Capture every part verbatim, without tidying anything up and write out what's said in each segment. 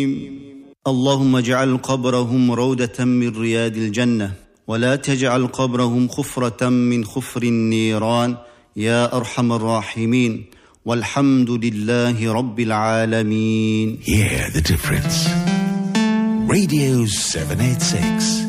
اللهم اجعل قبرهم روضة من رياض الجنة ولا تجعل قبرهم خفرة من خفر النيران يا أرحم الراحمين والحمد لله رب العالمين. Hear the difference. Radio seven eighty-six.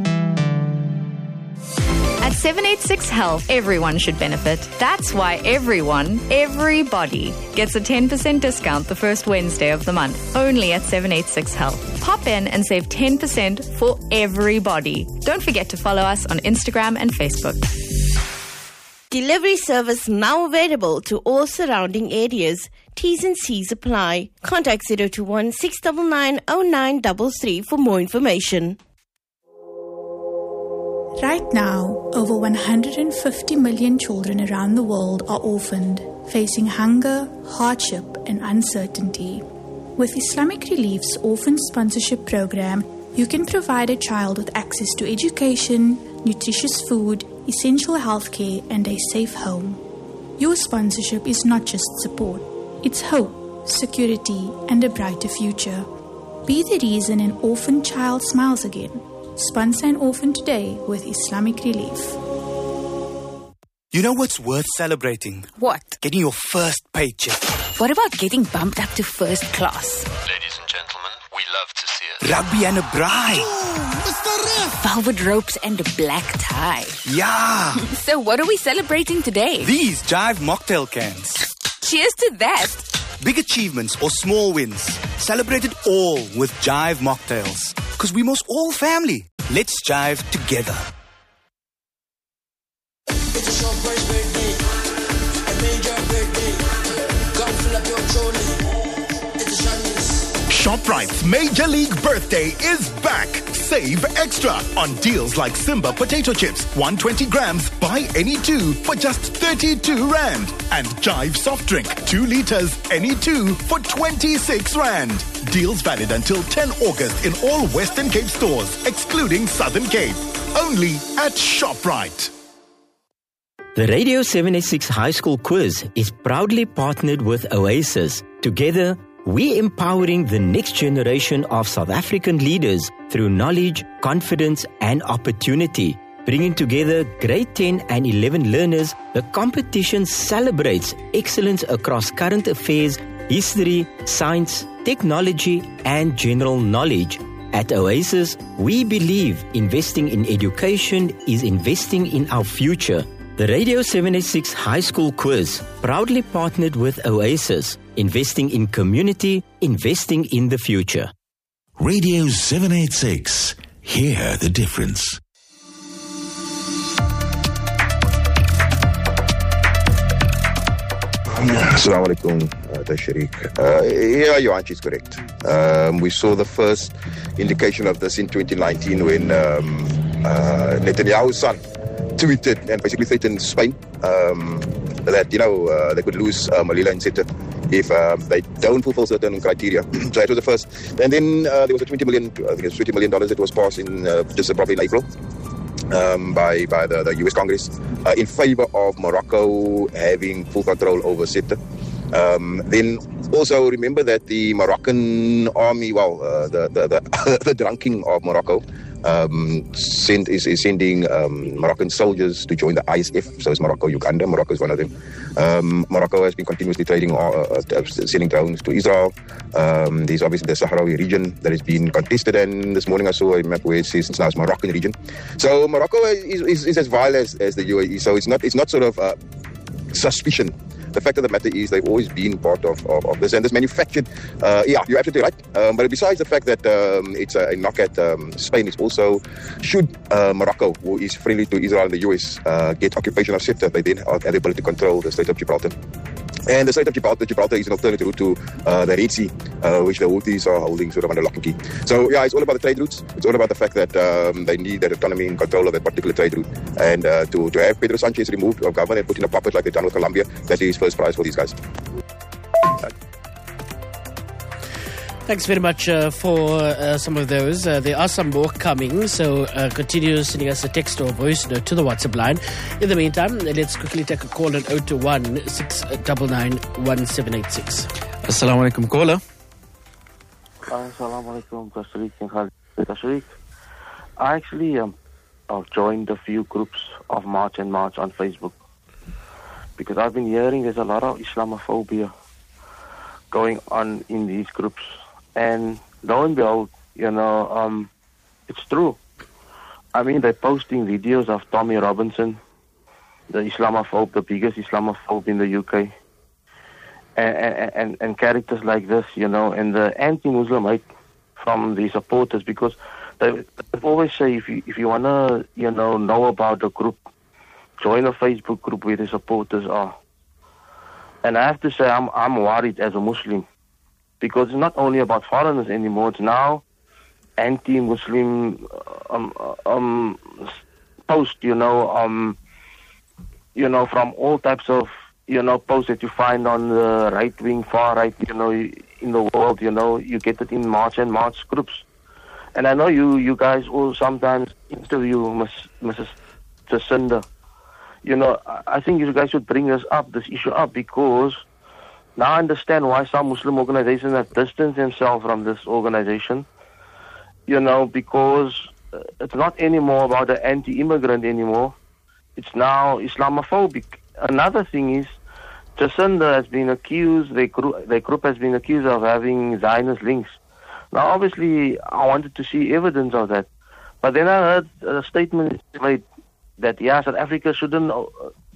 At seven eighty-six Health, everyone should benefit. That's why everyone, everybody, gets a ten percent discount the first Wednesday of the month, only at seven eighty-six Health. Pop in and save ten percent for everybody. Don't forget to follow us on Instagram and Facebook. Delivery service now available to all surrounding areas. T's and C's apply. Contact zero two one six nine nine zero nine three three for more information. Right now, over one hundred fifty million children around the world are orphaned, facing hunger, hardship, and uncertainty. With Islamic Relief's Orphan Sponsorship Program, you can provide a child with access to education, nutritious food, essential healthcare, and a safe home. Your sponsorship is not just support, it's hope, security, and a brighter future. Be the reason an orphan child smiles again. Sponsor an orphan today with Islamic Relief. You know what's worth celebrating? What? Getting your first paycheck. What about getting bumped up to first class? Ladies and gentlemen, we love to see it. Rugby and a bride. Ooh, Mister Ref. Velvet ropes and a black tie. Yeah. So what are we celebrating today? These Jive mocktail cans. Cheers to that. Big achievements or small wins. Celebrate it all with Jive mocktails. Because we must all family. Let's jive together. It's a surprise birthday. A major birthday. Come fill up your trolley. It's a Shanice. ShopRite's Major League Birthday is back. Save extra on deals like Simba potato chips, one hundred twenty grams, buy any two for just thirty-two rand. And Jive soft drink, two liters, any two for twenty-six rand. Deals valid until tenth of August in all Western Cape stores, excluding Southern Cape. Only at ShopRite. The Radio seven eighty-six High School Quiz is proudly partnered with Oasis. Together, we're empowering the next generation of South African leaders through knowledge, confidence, and opportunity. Bringing together grade ten and eleven learners, the competition celebrates excellence across current affairs, history, science, technology, and general knowledge. At Oasis, we believe investing in education is investing in our future. The Radio seven eighty-six High School Quiz, proudly partnered with Oasis, investing in community, investing in the future. Radio seven eighty-six, hear the difference. Assalamu alaikum, uh, Tashriq. Uh, yeah, your answer is correct. Um, we saw the first indication of this in twenty nineteen when um, uh, Netanyahu's son tweeted and basically threatened Spain um, that, you know, uh, they could lose uh, Melilla and Ceuta if uh, they don't fulfill certain criteria. So that was the first. And then uh, there was a twenty million, I think it was twenty million dollars that was passed in uh, just probably in April. Um, by by the, the U S Congress uh, in favor of Morocco having full control over Ceuta. Um, then also remember that the Moroccan army, well, uh, the the the, the drunking of Morocco, um, send, is, is sending um, Moroccan soldiers to join the I S F. So it's Morocco, Uganda. Morocco is one of them. Um, Morocco has been continuously trading, uh, uh, sending drones to Israel. Um, there's obviously the Sahrawi region that has been contested, and this morning I saw a map where it says it's now it's Moroccan region. So Morocco is, is, is as vile as, as the U A E. So it's not it's not sort of uh, suspicion. The fact of the matter is they've always been part of, of, of this, and this manufactured, uh, yeah, you're absolutely right. Um, but besides the fact that um, it's a, a knock at um, Spain, it's also, should uh, Morocco, who is friendly to Israel and the U S, uh, get occupation of Ceuta, they then have the ability to control the Strait of Gibraltar. And the Strait of Gibraltar, Gibraltar is an alternative route to uh, the Red Sea, uh, which the Houthis are holding sort of under lock and key. So, yeah, it's all about the trade routes. It's all about the fact that um, they need that autonomy and control of that particular trade route. And uh, to, to have Pedro Sanchez removed of government and put in a puppet like they've done with Colombia, that is first prize for these guys. Thanks very much uh, for uh, some of those. Uh, there are some more coming, so uh, continue sending us a text or voice note to the WhatsApp line. In the meantime, let's quickly take a call on zero two one, six nine nine, one seven eight six. Assalamu alaikum, caller. Assalamu alaikum, Tashriq and Khalid. Tashriq, I actually um, I've joined a few groups of March and March on Facebook because I've been hearing there's a lot of Islamophobia going on in these groups. And lo and behold, you know, um, it's true. I mean, they're posting videos of Tommy Robinson, the Islamophobe, the biggest Islamophobe in the U K. And, and, and characters like this, you know, and the anti-Muslim hate from the supporters, because they, they always say if you if you wanna, you know, know about the group, join a Facebook group where the supporters are. And I have to say, I'm I'm worried as a Muslim, because it's not only about foreigners anymore. It's now anti-Muslim um um post, you know, um you know, from all types of, you know, posts that you find on the right wing, far right, you know, in the world, you know, you get it in March and March groups. And I know you, you guys will sometimes interview Miss, Missus Jacinda. You know, I think you guys should bring this up, this issue up, because now I understand why some Muslim organizations have distanced themselves from this organization. You know, because it's not anymore about the anti-immigrant anymore. It's now Islamophobic. Another thing is, Jacinda has been accused, their group, their group has been accused of having Zionist links. Now, obviously, I wanted to see evidence of that. But then I heard a statement made that, yeah, South Africa shouldn't uh,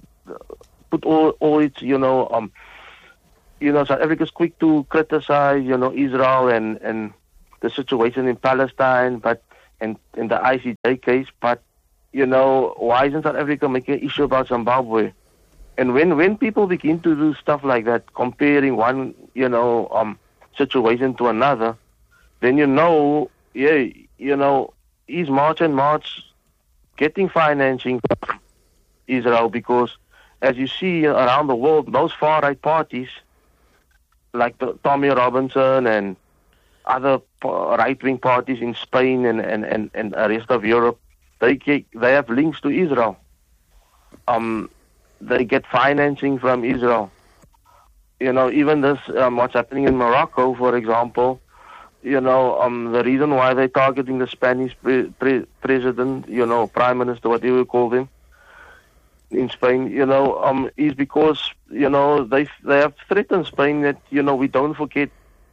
put all, all its, you know, um, you know, South Africa's quick to criticize, you know, Israel and, and the situation in Palestine, but and in the I C J case, but, you know, why isn't South Africa making an issue about Zimbabwe? And when, when people begin to do stuff like that, comparing one, you know, um, situation to another, then you know, yeah, you know, is March and March getting financing from Israel? Because as you see around the world, most far-right parties, like the Tommy Robinson and other right-wing parties in Spain and, and, and, and the rest of Europe, they get, they have links to Israel. Um, they get financing from Israel. You know, even this, um, what's happening in Morocco, for example, you know, um, the reason why they're targeting the Spanish pre- pre- president, you know, prime minister, whatever you call him, in Spain, you know, um, is because, you know, they they have threatened Spain that, you know, we don't forget,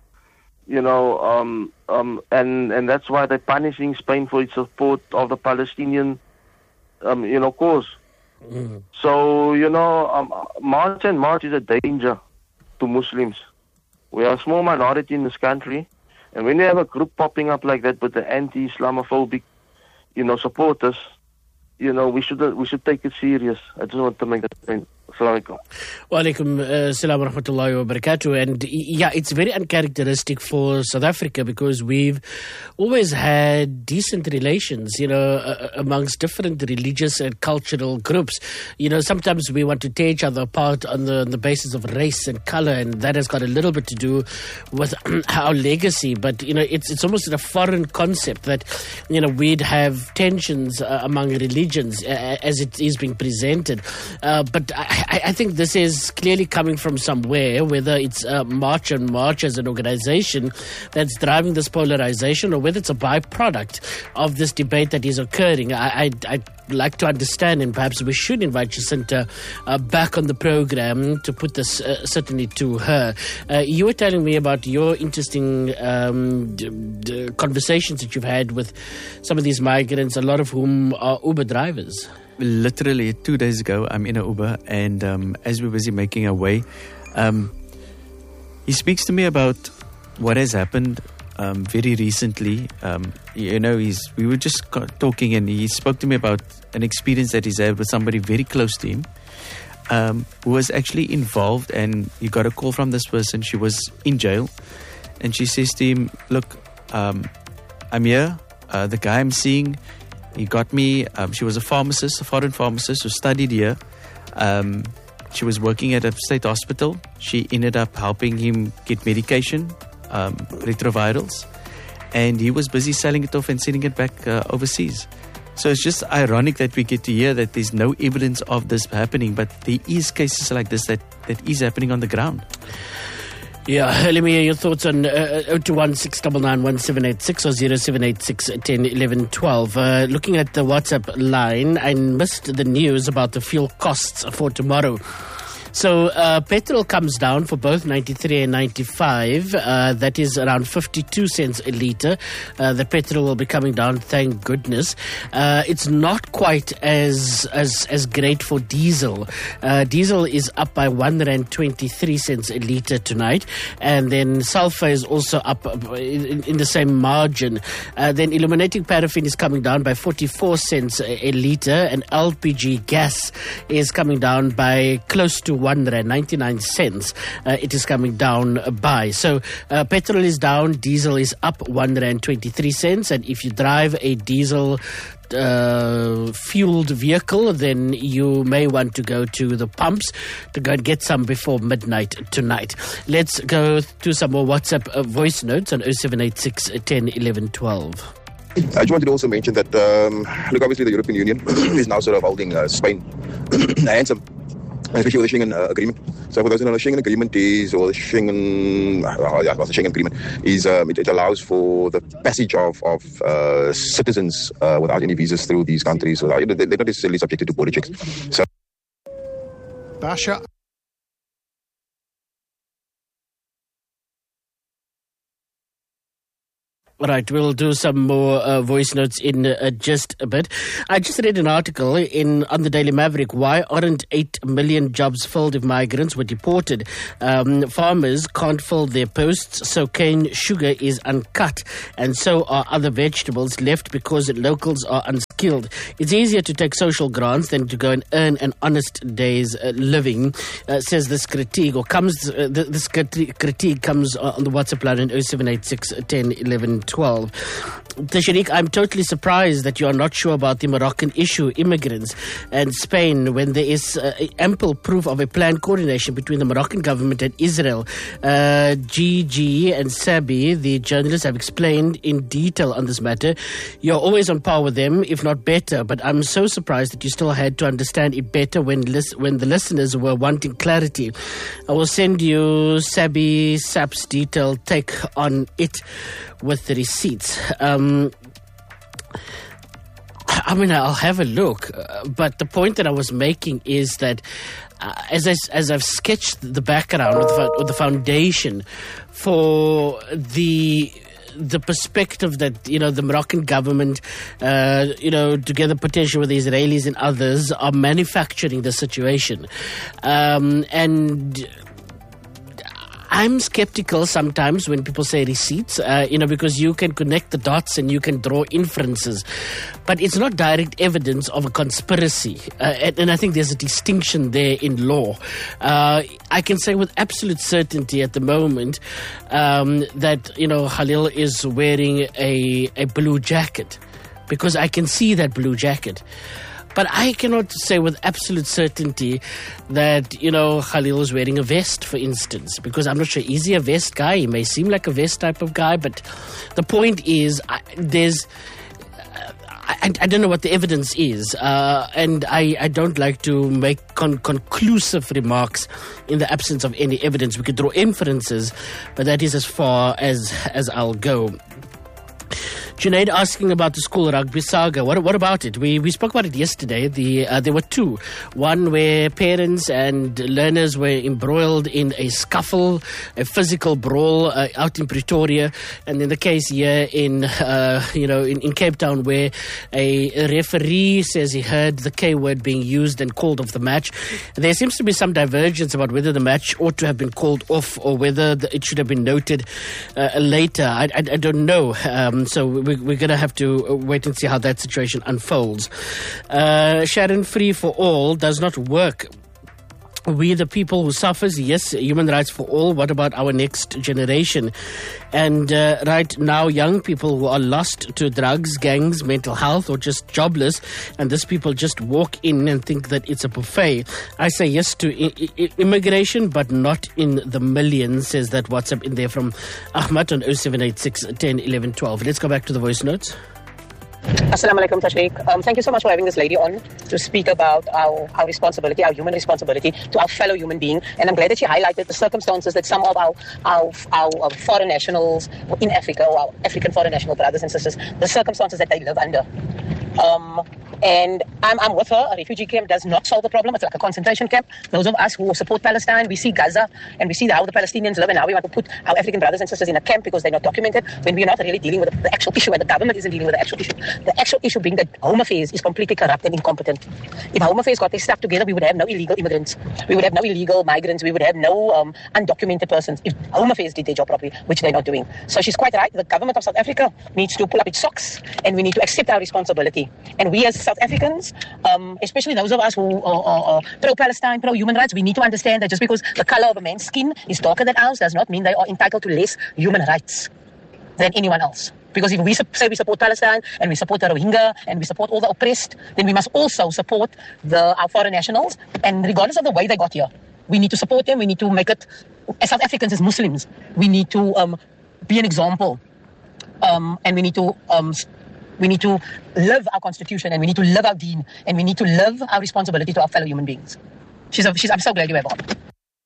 you know, um, um, and, and that's why they're punishing Spain for its support of the Palestinian, um, you know, cause. Mm. So, you know, um, March and March is a danger to Muslims. We are a small minority in this country, and when you have a group popping up like that with the anti-Islamophobic, you know, supporters, you know, we should we should take it serious. I just want to make that point. Assalamu alaikum. Wa alaikum assalam wa rahmatullahi wa barakatuh. And yeah, it's very uncharacteristic for South Africa because we've always had decent relations, you know, uh, amongst different religious and cultural groups. You know, sometimes we want to tear each other apart on the, on the basis of race and color, and that has got a little bit to do with our legacy. But, you know, it's it's almost a foreign concept that, you know, we'd have tensions uh, among religions uh, as it is being presented. Uh, but I, I, I think this is clearly coming from somewhere, whether it's uh, March and March as an organization that's driving this polarization, or whether it's a byproduct of this debate that is occurring. I, I, I'd like to understand, and perhaps we should invite Jacinta uh, back on the program to put this uh, certainly to her. Uh, you were telling me about your interesting um, d- d- conversations that you've had with some of these migrants, a lot of whom are Uber drivers. Literally two days ago, I'm in an Uber, and um, as we're busy making our way, um, he speaks to me about what has happened um, very recently. Um, you know, he's we were just talking, and he spoke to me about an experience that he's had with somebody very close to him, um, who was actually involved, and he got a call from this person. She was in jail, and she says to him, "Look, um, I'm here. Uh, the guy I'm seeing, he got me." Um, she was a pharmacist, a foreign pharmacist who studied here. Um, she was working at a state hospital. She ended up helping him get medication, um, retrovirals, and he was busy selling it off and sending it back uh, overseas. So it's just ironic that we get to hear that there's no evidence of this happening, but there is cases like this that, that is happening on the ground. Yeah, let me hear your thoughts on uh, zero two one six nine nine one seven eight six or zero seven eight six one zero one one one two. Uh, looking at the WhatsApp line, I missed the news about the fuel costs for tomorrow. So uh, petrol comes down for both ninety-three and ninety-five. Uh, that is around fifty-two cents a litre. Uh, the petrol will be coming down, thank goodness. Uh, it's not quite as as as great for diesel. Uh, diesel is up by one rand twenty-three cents a litre tonight, and then sulphur is also up in, in the same margin. Uh, then illuminating paraffin is coming down by forty-four cents a, a litre, and L P G gas is coming down by close to one rand ninety-nine cents. Uh, it is coming down by. So uh, petrol is down, diesel is up one rand twenty-three cents, and if you drive a diesel uh, fueled vehicle, then you may want to go to the pumps to go and get some before midnight tonight. Let's go to some more WhatsApp uh, voice notes on zero seven eight six one zero one one one two. I just wanted to also mention that, um, look, obviously the European Union is now sort of holding uh, Spain handsome, especially with the Schengen uh, agreement. So for those who know, the Schengen agreement is, or the Schengen, uh, yeah, the Schengen agreement is, um, it, it allows for the passage of, of uh, citizens uh, without any visas through these countries. So uh, they're not necessarily subjected to border checks. So, Basha. Right, we'll do some more uh, voice notes in uh, just a bit. I just read an article in on the Daily Maverick. Why aren't eight million jobs filled if migrants were deported? Um, farmers can't fill their posts, so cane sugar is uncut, and so are other vegetables left because locals are unskilled. It's easier to take social grants than to go and earn an honest day's uh, living, uh, says this critique, or comes uh, this critique comes on the WhatsApp line in zero seven eight six one zero one one twelve. Tashariq, I'm totally surprised that you are not sure about the Moroccan issue, immigrants, and Spain, when there is uh, ample proof of a planned coordination between the Moroccan government and Israel. Uh, Gigi and Sabi, the journalists, have explained in detail on this matter. You're always on par with them, if not better, but I'm so surprised that you still had to understand it better when lis- when the listeners were wanting clarity. I will send you Sabi Sap's detailed take on it with the receipts. Um, I mean, I'll have a look, uh, but the point that I was making is that uh, as I, as I've sketched the background or the, or the foundation for the the perspective that, you know, the Moroccan government, uh, you know, together potentially with the Israelis and others, are manufacturing the situation, um, and I'm skeptical sometimes when people say receipts, uh, you know, because you can connect the dots and you can draw inferences, but it's not direct evidence of a conspiracy. Uh, and, and I think there's a distinction there in law. Uh, I can say with absolute certainty at the moment um, that, you know, Khalil is wearing a, a blue jacket, because I can see that blue jacket. But I cannot say with absolute certainty that, you know, Khalil is wearing a vest, for instance, because I'm not sure. Is he a vest guy? He may seem like a vest type of guy, but the point is I, there's... I, I don't know what the evidence is, uh, and I, I don't like to make con- conclusive remarks in the absence of any evidence. We could draw inferences, but that is as far as, as I'll go. Junaid asking about the school rugby saga. What, what about it? We we spoke about it yesterday. The uh, there were two. One where parents and learners were embroiled in a scuffle, a physical brawl uh, out in Pretoria, and then the case here in uh, you know in, in Cape Town where a referee says he heard the K word being used and called off the match. There seems to be some divergence about whether the match ought to have been called off or whether the, it should have been noted uh, later. I, I, I don't know. Um, so we We're going to have to wait and see how that situation unfolds. Uh, Sharon Free for All does not work. We the people who suffers, yes, human rights for all. What about our next generation? And uh, right now, young people who are lost to drugs, gangs, mental health, or just jobless, and these people just walk in and think that it's a buffet. I say yes to I- I- immigration, but not in the millions, says that WhatsApp in there from Ahmad on zero seven eight six one zero one one one two. Let's go back to the voice notes. Assalamu alaikum, Tashriq. Um, thank you so much for having this lady on to speak about our, our responsibility, our human responsibility to our fellow human being. And I'm glad that she highlighted the circumstances that some of our, our, our, our foreign nationals in Africa, or our African foreign national brothers and sisters, the circumstances that they live under. Um, and I'm, I'm with her. A refugee camp does not solve the problem. It's like a concentration camp. Those of us who support Palestine, we see Gaza and we see how the Palestinians live, and how we want to put our African brothers and sisters in a camp because they're not documented, when we're not really dealing with the actual issue, and the government isn't dealing with the actual issue. The actual issue being that Home Affairs is completely corrupt and incompetent. If Home Affairs got their stuff together, we would have no illegal immigrants. We would have no illegal migrants. We would have no um, undocumented persons if Home Affairs did their job properly, which they're not doing. So she's quite right. The government of South Africa needs to pull up its socks, and we need to accept our responsibility. And we as South Africans, um, especially those of us who are, are, are pro-Palestine, pro-human rights, we need to understand that just because the color of a man's skin is darker than ours does not mean they are entitled to less human rights than anyone else. Because if we say we support Palestine and we support the Rohingya and we support all the oppressed, then we must also support the, our foreign nationals. And regardless of the way they got here, we need to support them. We need to make it, as South Africans, as Muslims, we need to um, be an example. Um, and we need to um, we need to live our constitution, and we need to live our deen, and we need to live our responsibility to our fellow human beings. She's, a, she's I'm so glad you have her on.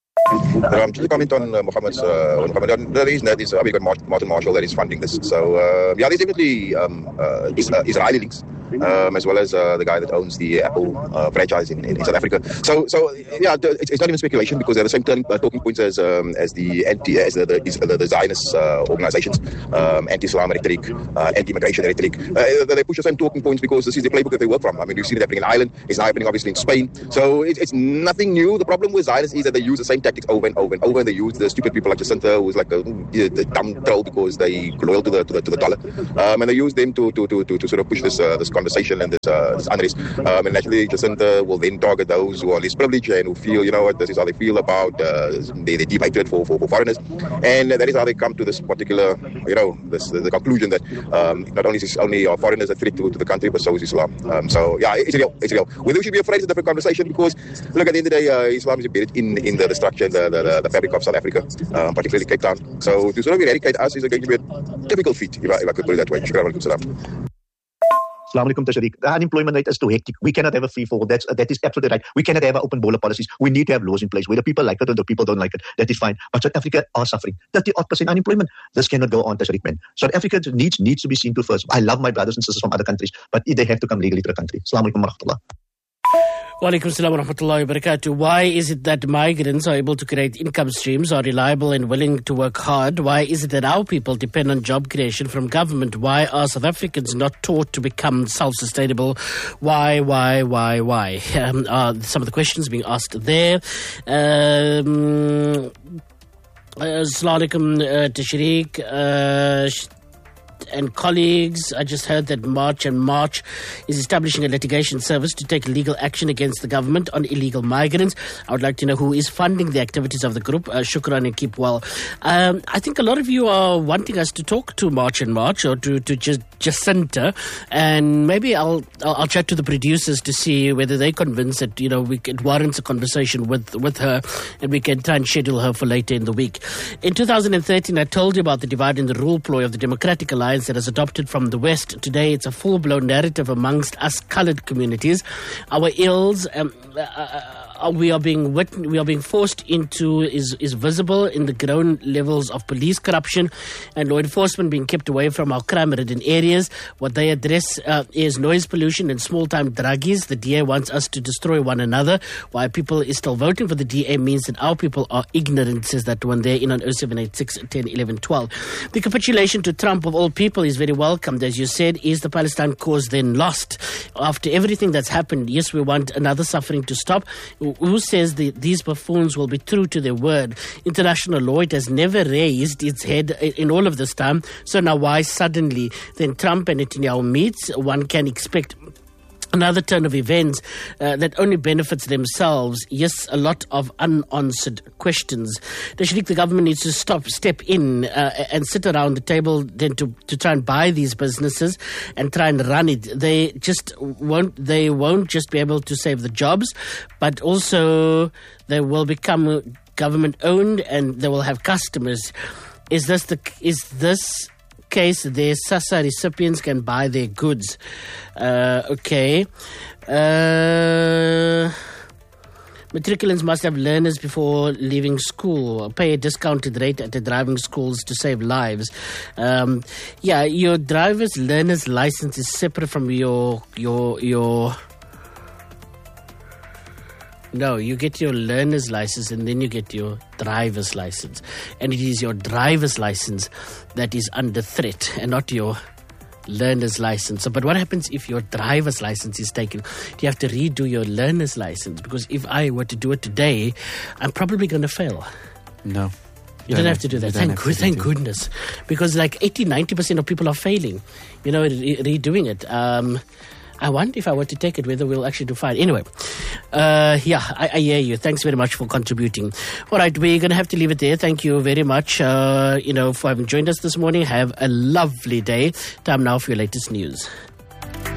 Um, just to comment on uh, Mohammed's, uh, on Mohammed, the reason that is uh, we got Martin Marshall that is funding this. So uh, yeah, there's definitely um, uh, Israeli links, um, as well as uh, the guy that owns the Apple uh, franchise in, in South Africa. So so yeah, it's, it's not even speculation, because they're the same turning, uh, talking points as um, as the anti as the the, the, the Zionist uh, organizations, um, anti-Islam rhetoric, uh, anti-immigration rhetoric. Uh, they push the same talking points because this is the playbook that they work from. I mean, you've seen it happening in Ireland. It's now happening obviously in Spain. So it, it's nothing new. The problem with Zionists is that they use the same tactics over and over and over, and they use the stupid people like Jacinta, who's like a, a dumb troll because they loyal to the to the, to the dollar, um, and they use them to to, to, to, to sort of push this uh, this conversation and this, uh, this unrest. Um, and naturally, Jacinta will then target those who are less privileged and who feel, you know what, this is how they feel about uh, they they deep hatred for, for for foreigners, and that is how they come to this particular, you know, this the, the conclusion that um, not only is only are foreigners a threat to, to the country, but so is Islam. Um, so yeah, it's real, it's real. Whether we should be afraid is a different conversation, because look, at the end of the day, uh, Islam is embedded in in the, the structure, the, the the fabric of South Africa, um, particularly Cape Town. So to sort of eradicate us is going to be a typical feat, if I, if I could put it that way. Shukran alaikum salam. Assalamu alaikum, Tashriq. The unemployment rate is too hectic. We cannot have a free fall. That's, uh, that is absolutely right. We cannot have open border policies. We need to have laws in place. Whether people like it or the people don't like it, that is fine. But South Africa are suffering. thirty odd percent unemployment. This cannot go on, Tashriq, man. South Africa needs, needs to be seen to first. I love my brothers and sisters from other countries, but they have to come legally to the country. Assalamu alaikum wa rahmatullah. Wa alaikum salam wa rahmatullahi wa barakatuh. Why is it that migrants are able to create income streams, are reliable and willing to work hard? Why is it that our people depend on job creation from government? Why are South Africans not taught to become self-sustainable? Why, why, why, why? Um, are some of the questions being asked there. Um, Assalamu alaikum, uh, Tashriq. Uh, and colleagues, I just heard that March and March is establishing a litigation service to take legal action against the government on illegal migrants. I would like to know who is funding the activities of the group. Uh, shukran and keep well. Um, I think a lot of you are wanting us to talk to March and March, or to, to just Jacinta, and maybe I'll, I'll I'll chat to the producers to see whether they're convinced that, you know, we, it warrants a conversation with, with her, and we can try and schedule her for later in the week. In two thousand thirteen, I told you about the divide and the rule ploy of the Democratic Alliance that is adopted from the West. Today, it's a full-blown narrative amongst us coloured communities. Our ills, um, uh, we are being wit- we are being forced into is is visible in the grown levels of police corruption and law enforcement being kept away from our crime-ridden areas. What they address uh, is noise pollution and small-time druggies. The D A wants us to destroy one another. Why people is still voting for the D A means that our people are ignorant, says that one there in on oh seven eight six, ten, eleven, twelve. The capitulation to Trump of all people is very welcomed. As you said, is the Palestine cause then lost? After everything that's happened, yes, we want another suffering to stop. Who says the, these buffoons will be true to their word? International law, it has never raised its head in all of this time. So now why suddenly then Trump and Netanyahu meets? One can expect another turn of events uh, that only benefits themselves. Yes, a lot of unanswered questions. Tashriq, the government needs to stop, step in uh, and sit around the table then to, to try and buy these businesses and try and run it. They just won't, they won't just be able to save the jobs, but also they will become government owned and they will have customers. Is this the, is this case, their SASSA recipients can buy their goods. Uh, okay. Uh... Matriculants must have learners before leaving school. Pay a discounted rate at the driving schools to save lives. Um, yeah, your driver's learner's license is separate from your your your. No, you get your learner's license and then you get your driver's license, and it is your driver's license that is under threat, and not your learner's license. So, but what happens if your driver's license is taken? Do you have to redo your learner's license? Because if I were to do it today, I'm probably going to fail. No. You don't, don't have to do that. Thank, good, thank goodness. Because like eighty, ninety percent of people are failing, you know, re- redoing it. Um, I wonder if I were to take it, whether we'll actually do fine. Anyway, uh, yeah, I, I hear you. Thanks very much for contributing. All right, we're going to have to leave it there. Thank you very much, uh, you know, for having joined us this morning. Have a lovely day. Time now for your latest news.